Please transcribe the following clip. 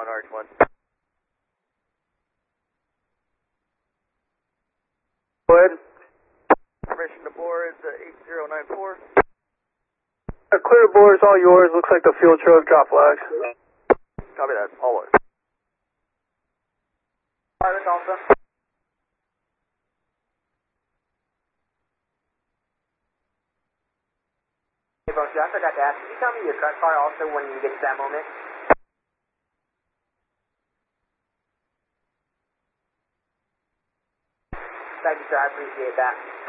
on RH1. Go ahead. Permission to bore is 8094. Clear bore is all yours. Looks like the fuel truck drop flags. Copy that. All yours. Private Alpha. Hey, Bones, I forgot to ask. Can you tell me your cut car also when you get to that moment? Thank you, sir. I appreciate that.